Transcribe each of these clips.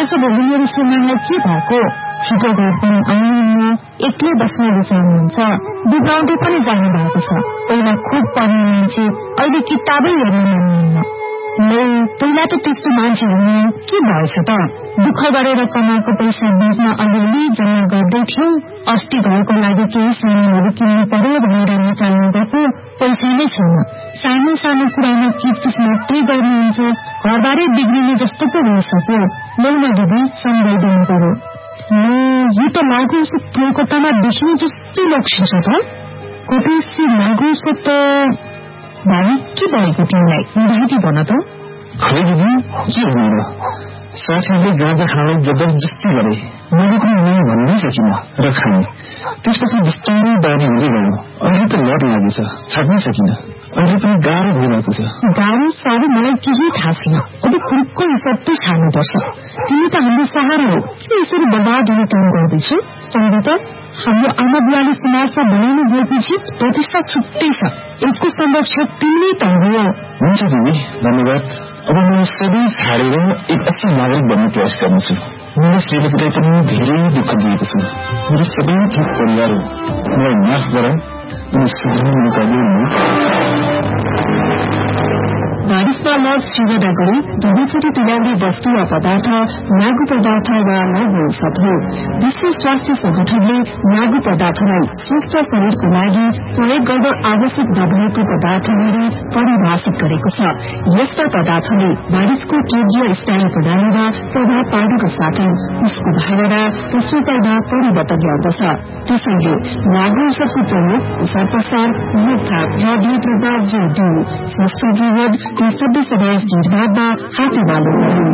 आज उनीहरू श्रीमानलाई के भएको? छिटो घर पनि आउनुहुन्न, एक्लै बस्न रुचाउनुहुन्छ, बिग्राउँदै पनि जानु भएको छ। पहिला खुब पढ्ने मान्छे अहिले किताबै हेर्न मान्नुहुन्न। पहिला त त्यस्तो मान्छे हुनु के भएछ त? दुःख गरेर कमाएको पैसा बिचमा अलिअलि जम्मा गर्दै थियौ। अस्ति घरको लागि केही सामानहरू किन्नु पर्यो भनेर निकाल्नु गएको पैसा नै छैन। सानो सानो कुरामा किचकिच मात्रै गर्नुहुन्छ। घरबारै बिग्रिने जस्तो पो भइसक्यो। लौन दिदी सम्झाइदिनु पर्यो। यो त लागु औषध कोलकातामा बेच्ने जस्तै लक्षिन्छ त। कटौसी लागु औषध त भाइ के भएको तिमीलाई? निधाइती भन त। खै दिदी के भनेर साथीहरूले गाँजा खानलाई जबरजस्ती गरे। मैले पनि नै भन्नै सकिन र खाएँ। त्यसपछि बिस्तारै बानी हुँदै गयो। अहिले त लत लागेछ, छाड्नै सकिन। अहिले पनि गाह्रो भइरहेको छ। गाह्रो साह्रो मलाई केही थाहा छैन। अब खुर्को हिसाब त छाड्नुपर्छ। तिमी त हाम्रो सहारा हो। के यसरी बर्बाद हुने काम गर्दैछौ? सम्झ त हाम्रो आमा बुवाले समाजमा बनाउनु गएपछि प्रतिष्ठा छुट्टै छ। यसको संरक्षक तिमी त हो। हुन्छ दिदी, धन्यवाद। अब म सबै छाडेर एक असली नागरिक बन्ने प्रयास गर्नेछु। मेरो श्रीमतीलाई पनि धेरै दुःख दिएको छ। मेरो सबै थोक परिवार हो। मलाई माफ गर, म सुधार्ने मौका दिनु। बारिशमा लज सृजना गरी दुवैचोटि तुल्याउने वस्तु वा पदार्थ लागू पदार्थ वा लागू औषध हो। विश्व स्वास्थ्य संगठनले लागू पदार्थलाई स्वस्थ शरीरको लागि प्रयोग गर्न आवश्यक नभएको पदार्थ गरी परिभाषित गरेको छ। यस्ता पदार्थले मानिसको केन्द्रीय स्नायु प्रणालीमा प्रभाव पार्नुको साथै उसको धारणा र सोचाइमा परिवर्तन ल्याउँदछ। त्यसैले लागू औषधको प्रयोग, प्रसार प्रसार, रोकथाम र नियन्त्रणमा जोड़ दिनु स्वस्थ जीवन सभ्य समाज निर्माणमा हातेमालो गर्नु।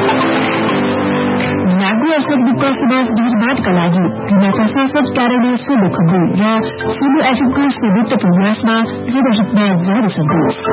लागू औषध मुक्त समाज निर्माणका लागि जिल्ला प्रशासन कार्यालय सोलुखम्बु र सोलु एफएमको संयुक्त प्रयासमा जनहितमा जारी सन्देश।